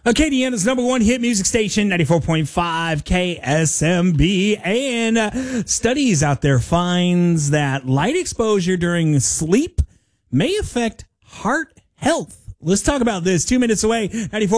Acadiana's number one hit music station, 94.5 KSMB. And studies out there finds that light exposure during sleep may affect heart health. Let's talk about this. 2 minutes away, 94.